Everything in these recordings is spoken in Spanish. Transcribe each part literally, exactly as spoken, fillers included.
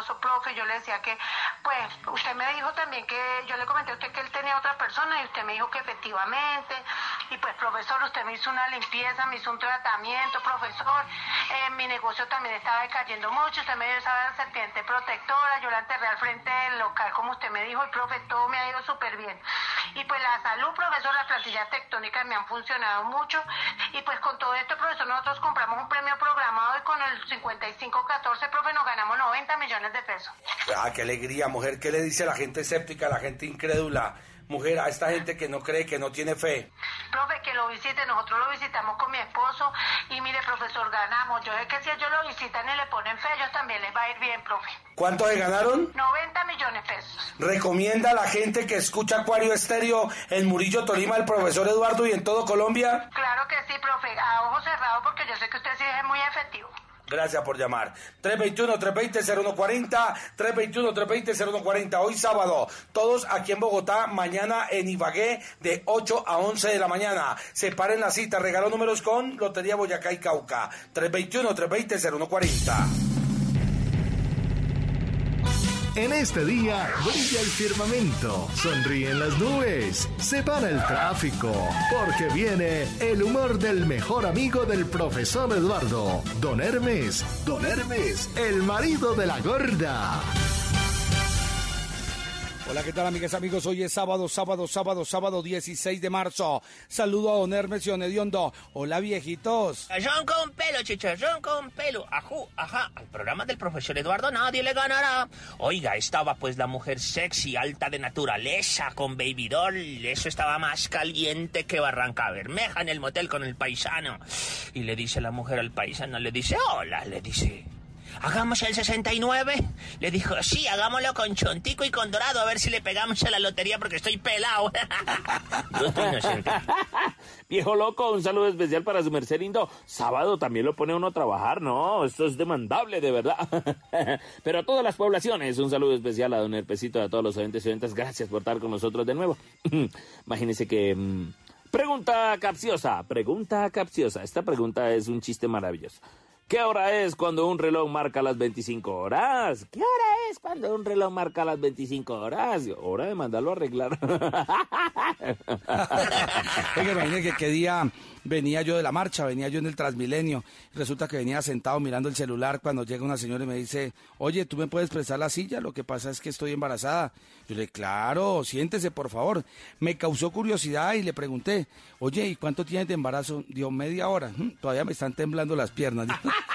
esposo, profe, yo le decía que, pues, usted me dijo también que, yo le comenté a usted que él tenía otra persona y usted me dijo que efectivamente, y pues, profesor, usted me hizo una limpieza, me hizo un tratamiento, profesor, eh, mi negocio también estaba decayendo mucho, usted me dio esa serpiente protectora, yo la enterré al frente del local, como usted me dijo, y profe, todo me ha ido súper bien. Y pues la salud, profesor, las plantillas tectónicas me han funcionado mucho, y pues con todo esto, profesor, nosotros compramos un premio programado y con el cincuenta y cinco catorce, profe, nos ganamos noventa millones de pesos. Ah, qué alegría, mujer. ¿Qué le dice la gente escéptica, la gente incrédula? Mujer, a esta gente que no cree, que no tiene fe. Profe, que lo visite, nosotros lo visitamos con mi esposo y mire, profesor, ganamos. Yo sé que si ellos lo visitan y le ponen fe, ellos también les va a ir bien, profe. ¿Cuánto se ganaron? noventa millones de pesos. ¿Recomienda a la gente que escucha Acuario Estéreo en Murillo, Tolima, el profesor Eduardo y en todo Colombia? Claro que sí, profe, a ojos cerrados porque yo sé que usted sí es muy efectivo. Gracias por llamar. tres dos uno, tres dos cero, cero uno cuatro cero, tres dos uno, tres dos cero, cero uno cuatro cero. Hoy sábado, todos aquí en Bogotá, mañana en Ibagué, de ocho a once de la mañana. Separen la cita, regalo números con Lotería Boyacá y Cauca. tres dos uno, tres dos cero, cero uno cuatro cero. En este día brilla el firmamento, sonríen las nubes, se para el tráfico, porque viene el humor del mejor amigo del profesor Eduardo, Don Hermes, Don Hermes, el marido de la gorda. Hola, ¿qué tal, amigas, amigos? Hoy es sábado, sábado, sábado, sábado dieciséis de marzo. Saludo a Don Hermes y Don Hediondo. Hola, viejitos. Ron con pelo, chicharrón con pelo. Ajú, ajá. Al programa del profesor Eduardo nadie le ganará. Oiga, estaba pues la mujer sexy, alta de naturaleza, con baby doll. Eso estaba más caliente que Barranca Bermeja en el motel con el paisano. Y le dice la mujer al paisano, le dice, hola, le dice... ¿Hagamos el sesenta y nueve? Le dijo, sí, hagámoslo con Chontico y con Dorado, a ver si le pegamos a la lotería porque estoy pelado. Yo estoy inocente. Viejo loco, un saludo especial para su merced lindo. Sábado también lo pone uno a trabajar, ¿no? Esto es demandable, de verdad. Pero a todas las poblaciones, un saludo especial a don Herpesito, a todos los oyentes y oyentas. Gracias por estar con nosotros de nuevo. Imagínense que... Mmm, pregunta capciosa, pregunta capciosa. Esta pregunta es un chiste maravilloso. ¿Qué hora es cuando un reloj marca las veinticinco horas? ¿Qué hora es cuando un reloj marca las veinticinco horas? Hora de mandarlo a arreglar. Oiga, imagínate que qué día venía yo de la marcha, venía yo en el Transmilenio. Resulta que venía sentado mirando el celular cuando llega una señora y me dice, oye, ¿tú me puedes prestar la silla? Lo que pasa es que estoy embarazada. Yo le dije, claro, siéntese, por favor. Me causó curiosidad y le pregunté, oye, ¿y cuánto tienes de embarazo? Dio media hora. Todavía me están temblando las piernas.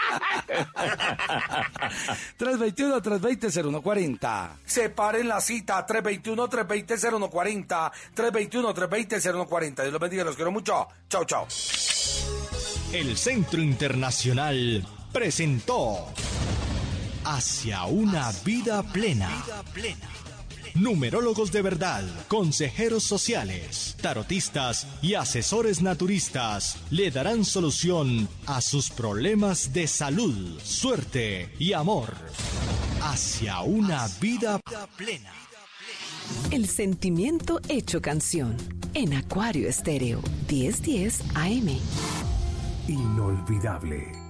tres dos uno, tres dos cero, cero uno cuatro cero. Separen la cita. tres dos uno, tres dos cero, cero uno cuatro cero. tres dos uno, tres dos cero, cero uno cuatro cero. Dios los bendiga, los quiero mucho. Chao, chao. El Centro Internacional presentó Hacia una vida plena. Numerólogos de verdad, consejeros sociales, tarotistas y asesores naturistas le darán solución a sus problemas de salud, suerte y amor. Hacia una vida plena. El sentimiento hecho canción. En Acuario Estéreo, diez diez A M. Inolvidable.